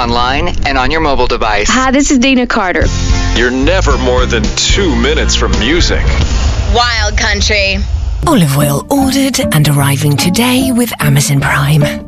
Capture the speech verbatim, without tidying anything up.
online, and on your mobile device. Hi, this is Dina Carter. You're never more than two minutes from music. Wild Country. Olive oil ordered and arriving today with Amazon Prime.